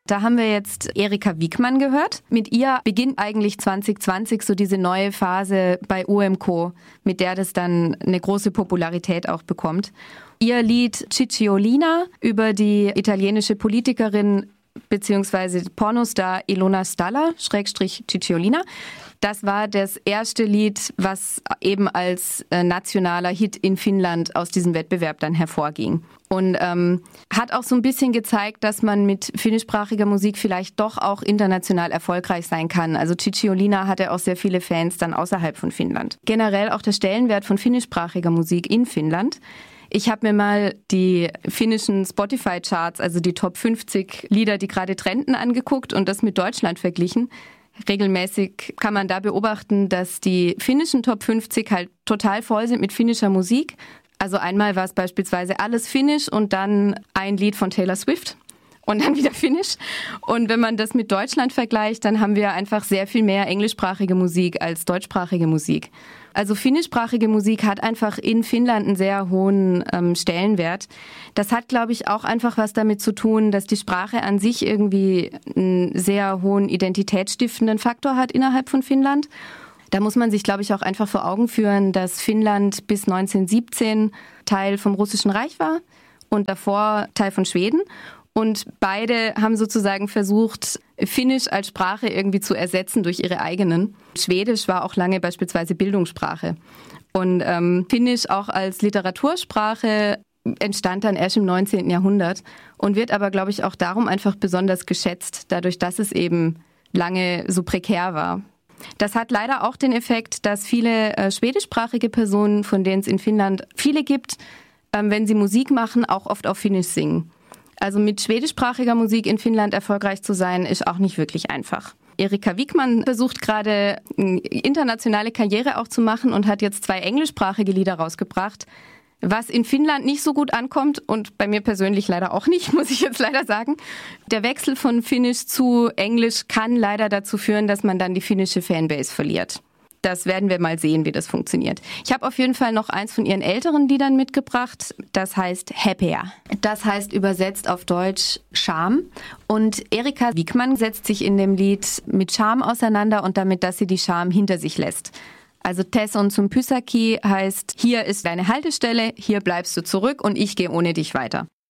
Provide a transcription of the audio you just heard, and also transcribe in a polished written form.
Da haben wir jetzt Erika Wigman gehört. Mit ihr beginnt eigentlich 2020 so diese neue Phase bei UMCO, mit der das dann eine große Popularität auch bekommt. Ihr Lied Cicciolina über die italienische Politikerin bzw. Pornostar Ilona Staller, Cicciolina. Das war das erste Lied, was eben als nationaler Hit in Finnland aus diesem Wettbewerb dann hervorging. Und hat auch so ein bisschen gezeigt, dass man mit finnischsprachiger Musik vielleicht doch auch international erfolgreich sein kann. Also Cicciolina hatte auch sehr viele Fans dann außerhalb von Finnland. Generell auch der Stellenwert von finnischsprachiger Musik in Finnland. Ich habe mir mal die finnischen Spotify-Charts, also die Top 50 Lieder, die gerade trenden, angeguckt und das mit Deutschland verglichen. Regelmäßig kann man da beobachten, dass die finnischen Top 50 halt total voll sind mit finnischer Musik. Also einmal war es beispielsweise alles finnisch und dann ein Lied von Taylor Swift und dann wieder finnisch. Und wenn man das mit Deutschland vergleicht, dann haben wir einfach sehr viel mehr englischsprachige Musik als deutschsprachige Musik. Also finnischsprachige Musik hat einfach in Finnland einen sehr hohen Stellenwert. Das hat, glaube ich, auch einfach was damit zu tun, dass die Sprache an sich irgendwie einen sehr hohen identitätsstiftenden Faktor hat innerhalb von Finnland. Da muss man sich, glaube ich, auch einfach vor Augen führen, dass Finnland bis 1917 Teil vom Russischen Reich war und davor Teil von Schweden. Und beide haben sozusagen versucht, Finnisch als Sprache irgendwie zu ersetzen durch ihre eigenen. Schwedisch war auch lange beispielsweise Bildungssprache. Und Finnisch auch als Literatursprache entstand dann erst im 19. Jahrhundert und wird aber, glaube ich, auch darum einfach besonders geschätzt, dadurch, dass es eben lange so prekär war. Das hat leider auch den Effekt, dass viele schwedischsprachige Personen, von denen es in Finnland viele gibt, wenn sie Musik machen, auch oft auf Finnisch singen. Also mit schwedischsprachiger Musik in Finnland erfolgreich zu sein, ist auch nicht wirklich einfach. Erika Wigman versucht gerade eine internationale Karriere auch zu machen und hat jetzt 2 englischsprachige Lieder rausgebracht, was in Finnland nicht so gut ankommt und bei mir persönlich leider auch nicht, muss ich jetzt leider sagen. Der Wechsel von Finnisch zu Englisch kann leider dazu führen, dass man dann die finnische Fanbase verliert. Das werden wir mal sehen, wie das funktioniert. Ich habe auf jeden Fall noch eins von ihren älteren Liedern mitgebracht. Das heißt Happier. Das heißt übersetzt auf Deutsch Scham. Und Erika Wigman setzt sich in dem Lied mit Scham auseinander und damit, dass sie die Scham hinter sich lässt. Also Tesson zum Pysäki heißt, hier ist deine Haltestelle, hier bleibst du zurück und ich gehe ohne dich weiter.